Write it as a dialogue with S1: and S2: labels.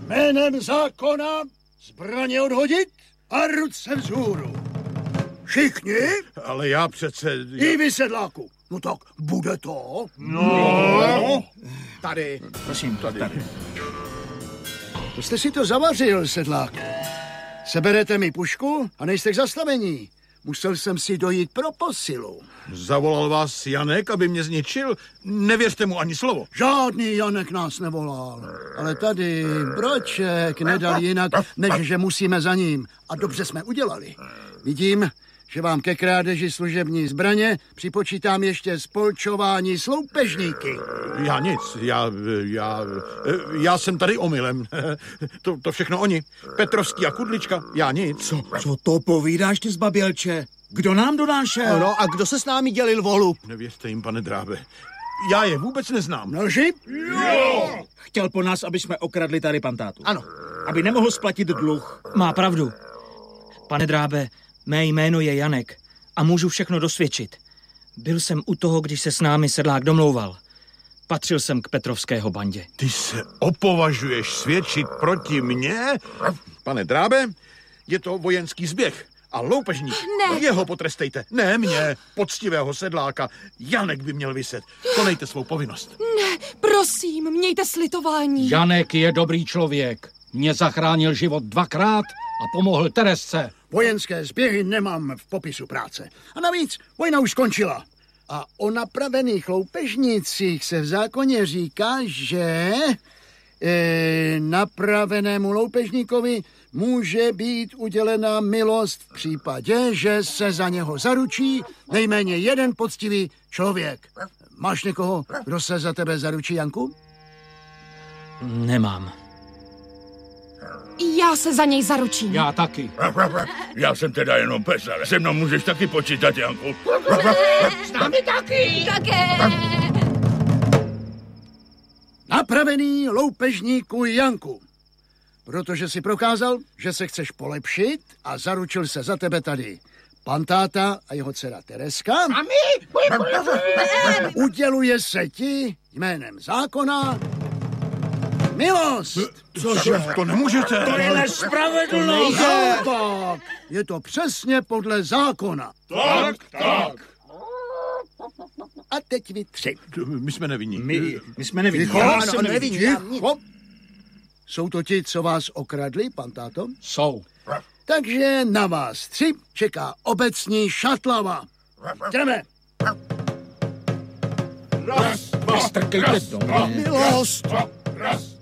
S1: Jménem zákona zbraně odhodit a ruce vzhůru. Všichni?
S2: Ale já přece...
S1: I vy, sedláku. No tak bude to.
S2: No.
S3: Tady.
S2: Prosím, tady.
S1: To jste si to zavařil, sedlák. Seberete mi pušku a nejste k zastavení. Musel jsem si dojít pro posilu.
S2: Zavolal vás Janek, aby mě zničil? Nevěřte mu ani slovo.
S1: Žádný Janek nás nevolal. Ale tady Broček nedal jinak, než že musíme za ním. A dobře jsme udělali. Vidím, že vám ke krádeži služební zbraně připočítám ještě spolčování s loupežníky.
S2: Já nic, já jsem tady omylem. To všechno oni. Petrovský a Kudlička, já nic.
S3: Co to povídáš, ty zbabělče? Kdo nám donášel?
S4: No a kdo se s námi dělil volub?
S2: Nevěřte jim, pane Drábe. Já je vůbec neznám.
S1: Noži?
S3: Jo! Chtěl po nás, aby jsme okradli tady pantátu.
S4: Ano.
S3: Aby nemohl splatit dluh.
S5: Má pravdu. Pane Drábe, mé jméno je Janek a můžu všechno dosvědčit. Byl jsem u toho, když se s námi sedlák domlouval. Patřil jsem k Petrovského bandě.
S2: Ty se opovažuješ svědčit proti mně? Pane Drábe, je to vojenský zběh. A loupežník, jeho potrestejte. Ne mě, poctivého sedláka. Janek by měl viset. Konejte svou povinnost.
S6: Ne, prosím, mějte slitování.
S7: Janek je dobrý člověk. Mě zachránil život 2krát a pomohl Teresce.
S1: Vojenské zběhy nemám v popisu práce. A navíc, vojna už skončila. A o napravených loupežnicích se v zákoně říká, že napravenému loupežníkovi může být udělena milost v případě, že se za něho zaručí nejméně jeden poctivý člověk. Máš někoho, kdo se za tebe zaručí, Janku?
S5: Nemám.
S6: Já se za něj zaručím.
S7: Já taky.
S8: Já jsem teda jenom pes, ale se mnou můžeš taky počítat, Janku.
S9: S námi taky.
S6: Také.
S1: Napravený loupežníku Janku. Protože si prokázal, že se chceš polepšit a zaručil se za tebe tady pantáta a jeho dcera Tereska.
S9: A my?
S1: Uděluje se ti jménem zákona milost.
S2: Cože? To nemůžete.
S3: To je nespravedlnost.
S1: Tak, je to přesně podle zákona.
S8: Tak.
S1: A teď vy tři.
S2: My jsme nevinní.
S3: My jsme nevinní.
S1: Ticho,
S3: Já
S1: ano,
S3: jsem
S4: nevinný.
S1: ticho. Jsou to ti, co vás okradli, pan táto?
S7: Jsou.
S1: Takže na vás tři čeká obecní šatlava. Jdeme.
S7: Nestrkejte to.
S4: Milost!
S8: Raz.